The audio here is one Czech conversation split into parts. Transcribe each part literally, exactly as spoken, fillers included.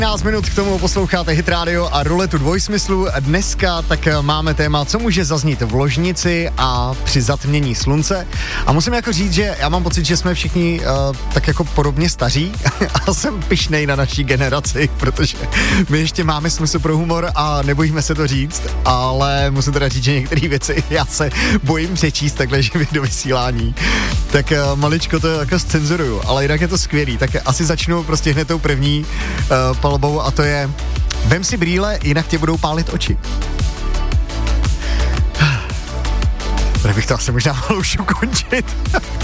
patnáct minut k tomu posloucháte Hit Radio a ruletu dvojsmyslu. Dneska tak máme téma, co může zaznít v ložnici a při zatmění slunce. A musím jako říct, že já mám pocit, že jsme všichni uh, tak jako podobně staří a jsem pyšnej na naší generaci, protože my ještě máme smysl pro humor a nebojíme se to říct, ale musím teda říct, že některé věci já se bojím přečíst takhle živě do vysílání. Tak uh, maličko to jako zcenzuruju, ale jinak je to skvělý. Tak asi začnu prostě hned tou první uh, palbou a to je: vem si brýle, jinak tě budou pálit oči. Tady bych to asi možná mohl už ukončit.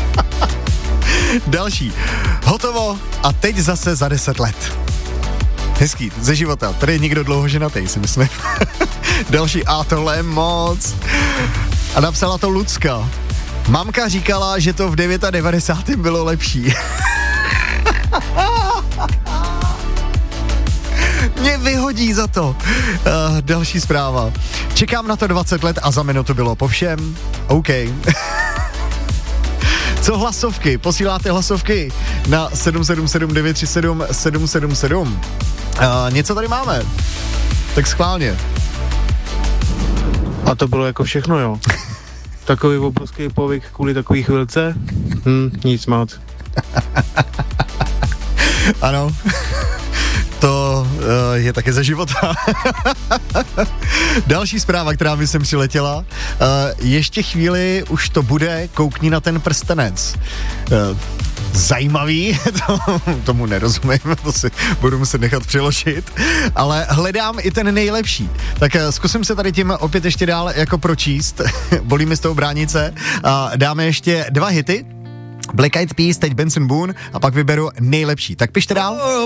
Další. Hotovo a teď zase za deset let. Hezký, ze života. Tady je nikdo dlouho ženatý, si myslím. Další. A tohle je moc. A napsala to Lucka. Mamka říkala, že to v devadesátém devátém bylo lepší. Mě vyhodí za to. Uh, další zpráva. Čekám na to dvacet let a za minutu bylo po všem. OK. Co hlasovky? Posíláte hlasovky na sedm sedm sedm devět tři sedm sedm sedm sedm. Uh, něco tady máme. Tak schválně. A to bylo jako všechno, jo. Takový obrovský povyk kvůli takový chvilce? Hm, nic moc. Ano. To uh, je také ze života. Další zpráva, která mi sem přiletěla. Uh, ještě chvíli už to bude, koukni na ten prstenec. Uh, zajímavý, to, tomu nerozumím, to si budu muset nechat přiložit, ale hledám i ten nejlepší. Tak uh, zkusím se tady tím opět ještě dál jako pročíst. Bolí mi z toho bránice. Uh, dáme ještě dva hity. Black Eyed Peas, teď Benson Boone a pak vyberu nejlepší. Tak pište dál.